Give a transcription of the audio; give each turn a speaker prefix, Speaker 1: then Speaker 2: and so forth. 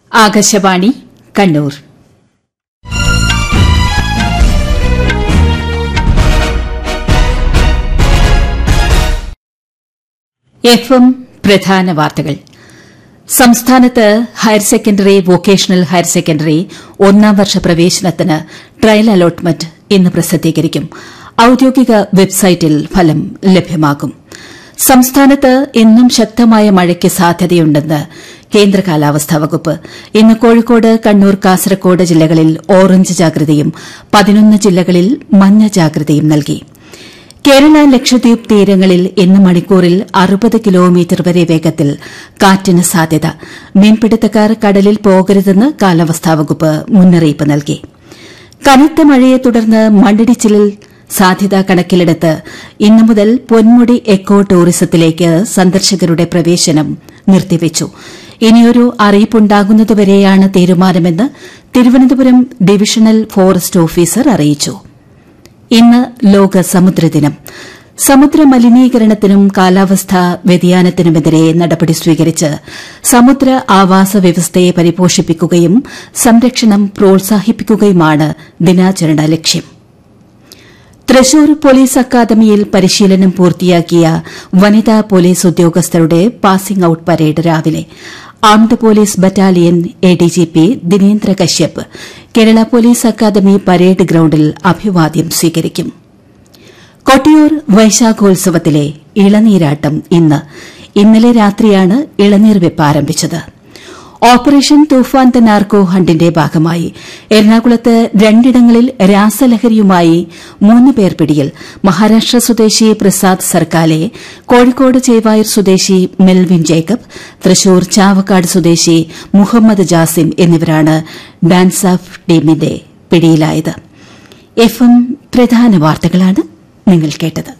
Speaker 1: Akashvani Kannur. FM പ്രധാന വാർത്തകൾ. സംസ്ഥാനത്ത് higher secondary, vocational higher secondary ഒന്നാം വർഷ പ്രവേശനത്തിന് ട്രയൽ അലോട്ട്മെന്റ് ഇന്ന് പ്രസിദ്ധീകരിക്കും. ഔദ്യോഗിക വെബ്സൈറ്റിൽ ഫലം ലഭ്യമാകും. സംസ്ഥാനത്ത് ഇന്നും ശക്തമായ മഴയ്ക്ക് സാധ്യതയുണ്ടെന്ന് കേന്ദ്ര കാലാവസ്ഥാ വകുപ്പ്. ഇന്ന് കോഴിക്കോട്, കണ്ണൂർ, കാസർകോട് ജില്ലകളിൽ ഓറഞ്ച് ജാഗ്രതയും 11 ജില്ലകളിൽ മഞ്ഞ ജാഗ്രതയും നൽകി. കേരള, ലക്ഷദ്വീപ് തീരങ്ങളിൽ ഇന്ന് മണിക്കൂറിൽ 60 കിലോമീറ്റർ വരെ വേഗത്തിൽ കാറ്റിന് സാധ്യത. മീൻപിടുത്തക്കാർ കടലിൽ പോകരുതെന്ന് കാലാവസ്ഥാ വകുപ്പ് മുന്നറിയിപ്പ് നൽകി. കനത്ത മഴയെ തുടർന്ന് മണ്ണിടിച്ചിലിൽ സാധ്യത കണക്കിലെടുത്ത് ഇന്നു മുതൽ പൊന്മുടി എക്കോ ടൂറിസത്തിലേക്ക് സന്ദർശകരുടെ പ്രവേശനം നിർത്തിവച്ചു. ഇനിയൊരു അറിയിപ്പുണ്ടാകുന്നതുവരെയാണ് തീരുമാനമെന്ന് തിരുവനന്തപുരം ഡിവിഷണൽ ഫോറസ്റ്റ് ഓഫീസർ അറിയിച്ചു. ഇന്ന് ലോക സമുദ്രദിനം. സമുദ്ര മലിനീകരണത്തിനും കാലാവസ്ഥാ വ്യതിയാനത്തിനുമെതിരെ നടപടി സ്വീകരിച്ച് സമുദ്ര ആവാസ വ്യവസ്ഥയെ പരിപോഷിപ്പിക്കുകയും സംരക്ഷണം പ്രോത്സാഹിപ്പിക്കുകയുമാണ് ദിനാചരണ ലക്ഷ്യം. തൃശൂർ പോലീസ് അക്കാദമിയിൽ പരിശീലനം പൂർത്തിയാക്കിയ വനിതാ പോലീസ് ഉദ്യോഗസ്ഥരുടെ പാസിംഗ് ഔട്ട് പരേഡ് രാവിലെ armed police battalion ADGP Dinendra Kashyap Kerala police academy parade ഗ്രൌണ്ടിൽ അഭിവാദ്യം സ്വീകരിക്കും. കൊട്ടിയൂർ വൈശാഖോത്സവത്തിലെ ഇളനീരാട്ടം ഇന്നലെ രാത്രിയാണ് ഇളനീർ വെപ്പ് ആരംഭിച്ചത്. ഓപ്പറേഷൻ തൂഫാൻ ദ നാർക്കോ ഹണ്ടിന്റെ ഭാഗമായി എറണാകുളത്ത് 2 ഇടങ്ങളിൽ രാസലഹരിയുമായി 3 പേർ പിടിയിൽ. മഹാരാഷ്ട്ര സ്വദേശി പ്രസാദ് സർക്കാലെ, കോഴിക്കോട് ചേവായൂർ സ്വദേശി മെൽവിൻ ജേക്കബ്, തൃശൂർ ചാവക്കാട് സ്വദേശി മുഹമ്മദ് ജാസിം എന്നിവരാണ് ഡാൻസ് ഓഫ് ടീമിന്റെ പിടിയിലായത്. എഫ്എം പ്രധാന വാർത്തകളാണ് നിങ്ങൾ കേട്ടത്.